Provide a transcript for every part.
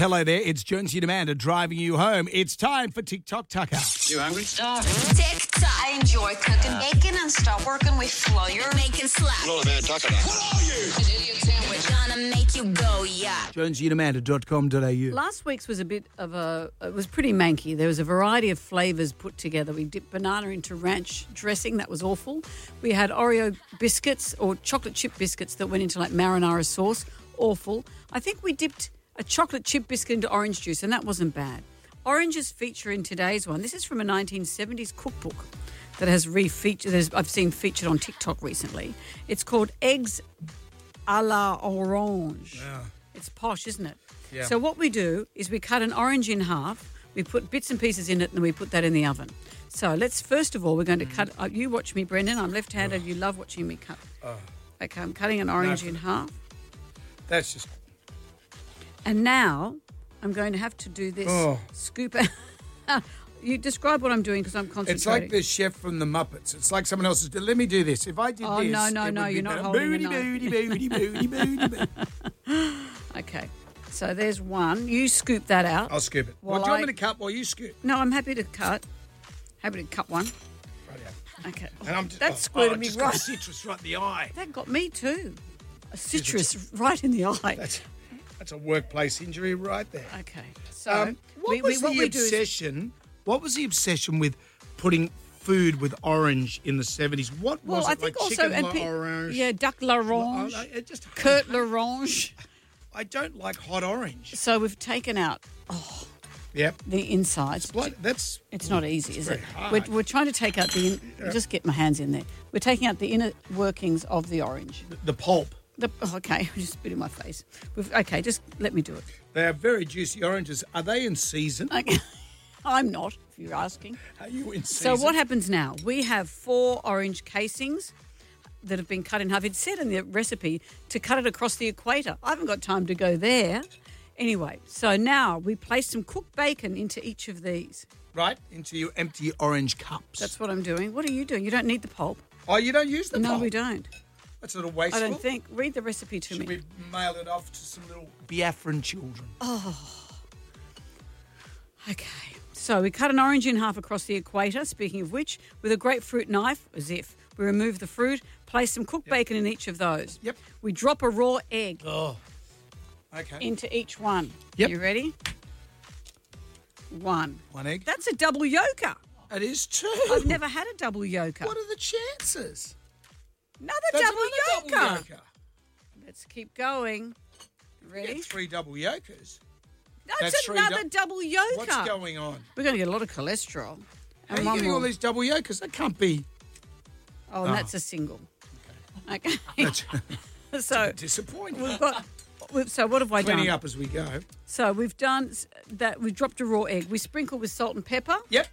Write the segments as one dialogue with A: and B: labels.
A: hello there. It's Jonesy and Amanda driving you home. It's time for TikTok Tucker.
B: You hungry?
C: TikTok. I enjoy cooking bacon and stop working with flour. Making slap.
B: Not a bad tucker. What are you?
C: An idiot sandwich. Gonna make you go, yeah.
A: JonesyandAmanda.com.au.
D: Last week's was a bit of it was pretty manky. There was a variety of flavours put together. We dipped banana into ranch dressing. That was awful. We had Oreo biscuits or chocolate chip biscuits that went into like marinara sauce. Awful. I think we dipped a chocolate chip biscuit into orange juice, and that wasn't bad. Oranges feature in today's one. This is from a 1970s cookbook that has refeatured. I've seen featured on TikTok recently. It's called Eggs a la Orange.
A: Yeah.
D: It's posh, isn't it?
A: Yeah.
D: So what we do is we cut an orange in half. We put bits and pieces in it, and then we put that in the oven. So let's first of all we're going to cut. You watch me, Brendan. I'm left-handed. You love watching me cut. Okay, I'm cutting an orange in half.
A: That's just...
D: And now I'm going to have to do this scoop out. You describe what I'm doing because I'm concentrating.
A: It's like the chef from the Muppets. It's like someone else's... Let me do this. If I did this...
D: No, you're not holding the knife. Okay, so there's one. You scoop that out.
A: I'll scoop it. What do you want me to cut while you scoop?
D: No, I'm happy to cut. Happy to cut one.
A: Right.
D: Okay.
A: And I'm just,
D: that squirted me
A: just
D: right.
A: got citrus right in the eye.
D: That got me too. A citrus right in the eye.
A: That's a workplace injury right there.
D: Okay. So
A: what was the obsession with putting food with orange in the 70s? What was
D: I
A: it?
D: think
A: like
D: also
A: chicken l'orange?
D: Yeah, duck l'orange. Kurt l'orange.
A: I don't like hot orange.
D: So we've taken out the insides.
A: It's
D: not easy, is it?
A: hard.
D: We're trying to take out the just get my hands in there. We're taking out the inner workings of the orange.
A: The pulp.
D: Okay, just spit in my face. Just let me do it.
A: They are very juicy oranges. Are they in season?
D: Okay. I'm not, if you're asking.
A: Are you in season?
D: So what happens now? We have 4 orange casings that have been cut in half. It said in the recipe to cut it across the equator. I haven't got time to go there. Anyway, so now we place some cooked bacon into each of these.
A: Right, into your empty orange cups.
D: That's what I'm doing. What are you doing? You don't need the pulp.
A: Oh, you don't use the pulp?
D: No, we don't.
A: That's a little wasteful.
D: I don't think. Read the recipe to me.
A: Should we mail it off to some little Biafran children?
D: Oh. Okay. So we cut an orange in half across the equator, speaking of which, with a grapefruit knife, as if. We remove the fruit, place some cooked bacon in each of those.
A: Yep.
D: We drop a raw egg
A: into
D: each one.
A: Yep.
D: You ready? One
A: egg.
D: That's a double yolker.
A: It is too.
D: I've never had a double yolker.
A: What are the chances?
D: Another double yolker. Let's keep going. Ready?
A: Get 3 double yolkers.
D: That's another double yolker.
A: What's going on?
D: We're going to get a lot of cholesterol.
A: How are you getting all these double yolkers? That can't be.
D: Oh, and that's a single. Okay. So
A: disappointing.
D: So what have I done?
A: Cleaning up as we go.
D: So we've done that. We've dropped a raw egg. We sprinkle with salt and pepper.
A: Yep.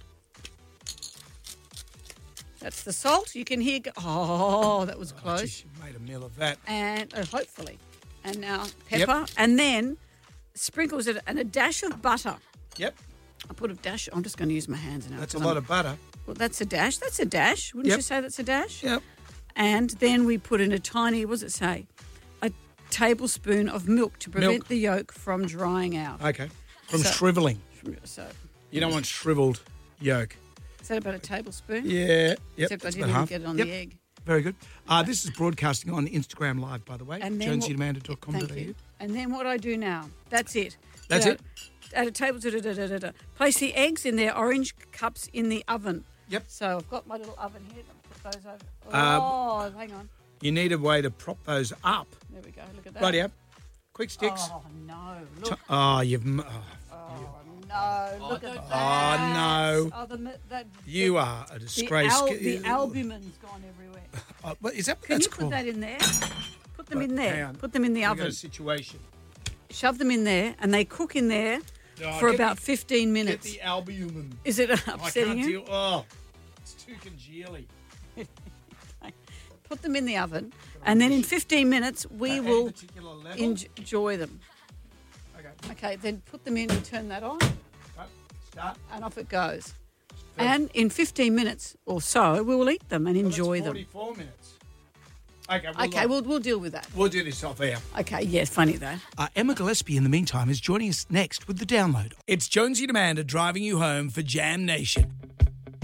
D: That's the salt. You can hear. That was close.
A: Geez, you made a meal of that.
D: And hopefully, and now pepper, and then sprinkles it and a dash of butter.
A: Yep.
D: I put a dash. I'm just going to use my hands now.
A: That's a lot of butter.
D: Well, that's a dash. That's a dash. Wouldn't you say that's a dash?
A: Yep.
D: And then we put in a tiny. What does it say? A tablespoon of milk to prevent the yolk from drying out.
A: Okay. From shriveling.
D: So
A: you don't want shriveled yolk.
D: Is that about a tablespoon?
A: Yeah. Yep.
D: Except I didn't even get it on the egg.
A: Very good. This is broadcasting on Instagram Live, by the way. JonesyandAmanda.com.au.
D: Thank you. And then what I do now, that's it.
A: That's it?
D: At a table, place the eggs in their orange cups in the oven.
A: Yep.
D: So I've got my little oven here. I'll put those over. Hang on.
A: You need a way to prop those up.
D: There we go. Look at that.
A: Right here. Quick sticks.
D: Oh, no. Look.
A: You've...
D: no. Look at that.
A: Oh, no.
D: That,
A: you are a disgrace.
D: The albumin's gone everywhere.
A: Is that
D: Can you put that in there? Put them in there. Put them in the oven.
A: Got a situation.
D: Shove them in there, and they cook in there for about 15 minutes.
A: Get the albumin.
D: Is it upsetting you?
A: It's too congealy.
D: Put them in the oven, and then in 15 minutes we will enjoy them. Okay, then put them in and turn that on.
A: Start.
D: And off it goes. And in 15 minutes or so, we will eat them and enjoy them.
A: 44 minutes. Okay,
D: we'll deal with that.
A: we'll do this off air.
D: Okay, yeah, funny that.
A: Emma Gillespie, in the meantime, is joining us next with The Download. It's Jonesy and Amanda driving you home for Jam Nation.